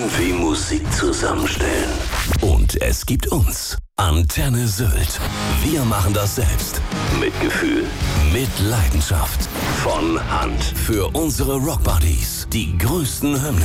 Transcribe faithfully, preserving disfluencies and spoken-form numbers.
irgendwie Musik zusammenstellen. Und es gibt uns. Antenne Sylt. Wir machen das selbst. Mit Gefühl. Mit Leidenschaft. Von Hand. Für unsere Rockbuddies. Die größten Hymnen.